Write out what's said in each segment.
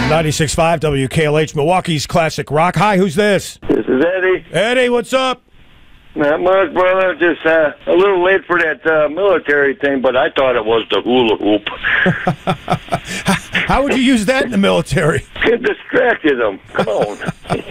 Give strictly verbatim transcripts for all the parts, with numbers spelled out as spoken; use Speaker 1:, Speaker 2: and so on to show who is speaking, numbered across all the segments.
Speaker 1: ninety-six point five W K L H, Milwaukee's Classic Rock. Hi, who's this?
Speaker 2: This is Eddie.
Speaker 1: Eddie, what's up?
Speaker 2: Not much, brother. Just uh, a little late for that uh, military thing, but I thought it was the hula hoop.
Speaker 1: How would you use that in the military?
Speaker 2: It distracted them. Come on.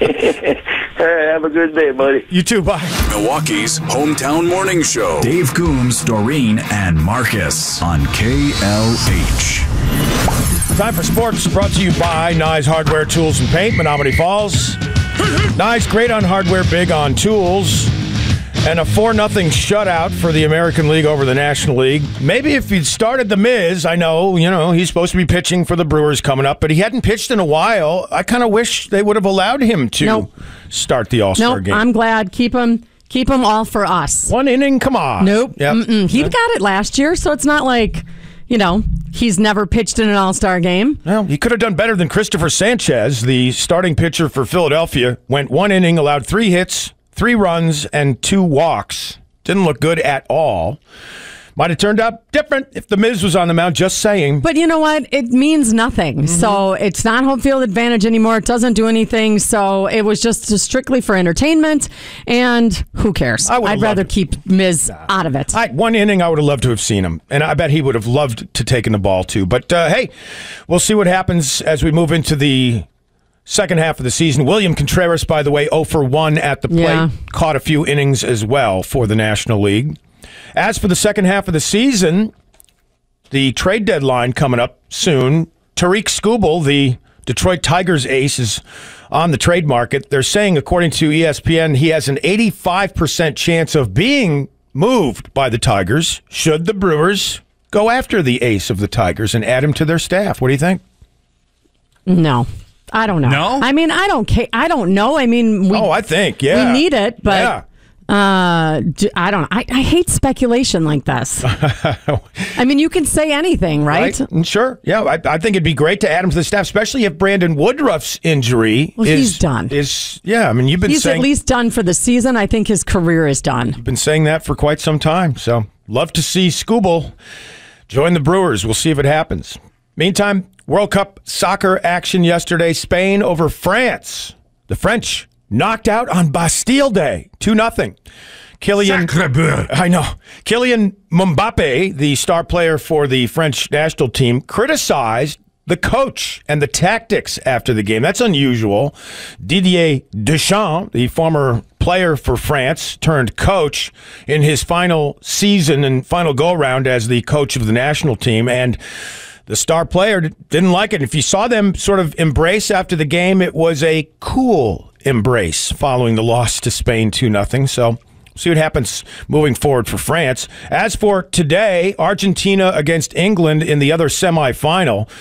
Speaker 2: Hey, have a good day, buddy.
Speaker 1: You too, bye.
Speaker 3: Milwaukee's hometown morning show.
Speaker 4: Dave Coombs, Doreen, and Marcus on K L H.
Speaker 1: Time for sports, brought to you by Nye's Hardware, Tools, and Paint, Menominee Falls. Nye's great on hardware, big on tools. And a four nothing shutout for the American League over the National League. Maybe if he'd started The Miz, I know, you know, he's supposed to be pitching for the Brewers coming up, but he hadn't pitched in a while. I kind of wish they would have allowed him to
Speaker 5: nope.
Speaker 1: start the All-Star
Speaker 5: nope,
Speaker 1: game.
Speaker 5: I'm glad. Keep him, keep him all for us.
Speaker 1: One inning, come on.
Speaker 5: Nope.
Speaker 1: Yep.
Speaker 5: He
Speaker 1: yep.
Speaker 5: got it last year, so it's not like, you know, he's never pitched in an All-Star game.
Speaker 1: Well, he could have done better than Christopher Sanchez, the starting pitcher for Philadelphia. Went one inning, allowed three hits, three runs, and two walks. Didn't look good at all. Might have turned out different if The Miz was on the mound, just saying.
Speaker 5: But you know what? It means nothing. Mm-hmm. So it's not home field advantage anymore. It doesn't do anything. So it was just strictly for entertainment. And who cares? I'd rather
Speaker 1: it.
Speaker 5: keep Miz
Speaker 1: nah.
Speaker 5: out of it.
Speaker 1: I, one inning, I would have loved to have seen him. And I bet he would have loved to take in the ball, too. But, uh, hey, we'll see what happens as we move into the second half of the season. William Contreras, by the way, oh for one at the plate.
Speaker 5: Yeah.
Speaker 1: Caught a few innings as well for the National League. As for the second half of the season, the trade deadline coming up soon. Tariq Skubal, the Detroit Tigers ace, is on the trade market. They're saying, according to E S P N, he has an eighty-five percent chance of being moved by the Tigers should the Brewers go after the ace of the Tigers and add him to their staff. What do you think?
Speaker 5: No. I don't know.
Speaker 1: No?
Speaker 5: I mean, I don't care. I don't know. I mean, we,
Speaker 1: oh, I think, yeah.
Speaker 5: we need it, but
Speaker 1: yeah.
Speaker 5: uh, I don't I, I hate speculation like this. I mean, you can say anything, right?
Speaker 1: right? Sure. Yeah, I, I think it'd be great to add him to the staff, especially if Brandon Woodruff's injury
Speaker 5: well,
Speaker 1: is
Speaker 5: he's done.
Speaker 1: Is yeah, I mean, you've been
Speaker 5: he's
Speaker 1: saying
Speaker 5: at least done for the season. I think his career is done.
Speaker 1: You've been saying that for quite some time. So, love to see Skubal join the Brewers. We'll see if it happens. Meantime, World Cup soccer action yesterday. Spain over France. The French knocked out on Bastille Day, two nothing. Kylian, I know. Kylian Mbappe, the star player for the French national team, criticized the coach and the tactics after the game. That's unusual. Didier Deschamps, the former player for France, turned coach in his final season and final go-around as the coach of the national team, and the star player didn't like it. If you saw them sort of embrace after the game, it was a cool embrace following the loss to Spain two nothing. So see what happens moving forward for France. As for today, Argentina against England in the other semifinal.